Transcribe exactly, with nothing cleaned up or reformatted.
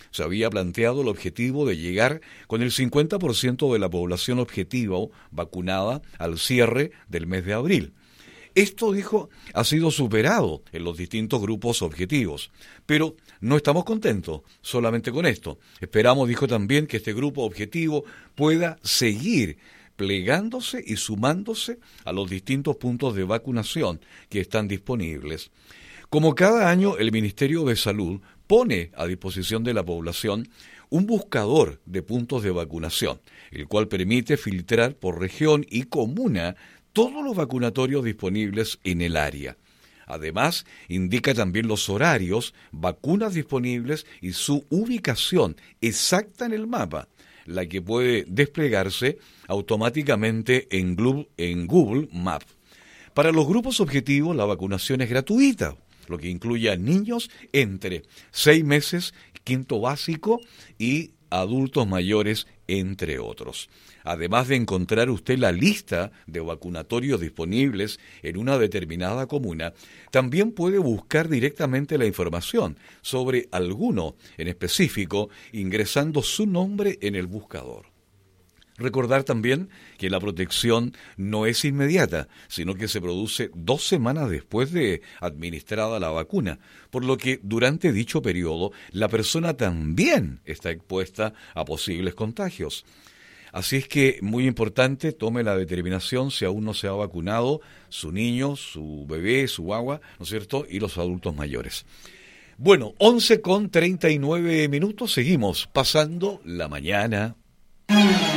se había planteado el objetivo de llegar con el cincuenta por ciento de la población objetivo vacunada al cierre del mes de abril. Esto, dijo, ha sido superado en los distintos grupos objetivos, pero no estamos contentos solamente con esto. Esperamos, dijo también, que este grupo objetivo pueda seguir plegándose y sumándose a los distintos puntos de vacunación que están disponibles. Como cada año, el Ministerio de Salud pone a disposición de la población un buscador de puntos de vacunación, el cual permite filtrar por región y comuna todos los vacunatorios disponibles en el área. Además, indica también los horarios, vacunas disponibles y su ubicación exacta en el mapa, la que puede desplegarse automáticamente en Google Maps. Para los grupos objetivos, la vacunación es gratuita, lo que incluye a niños entre seis meses, quinto básico, y adultos mayores, entre otros. Además de encontrar usted la lista de vacunatorios disponibles en una determinada comuna, también puede buscar directamente la información sobre alguno en específico ingresando su nombre en el buscador. Recordar también que la protección no es inmediata, sino que se produce dos semanas después de administrada la vacuna, por lo que durante dicho periodo la persona también está expuesta a posibles contagios. Así es que, muy importante, tome la determinación si aún no se ha vacunado su niño, su bebé, su guagua, ¿no es cierto?, y los adultos mayores. Bueno, once con treinta y nueve minutos, seguimos pasando la mañana.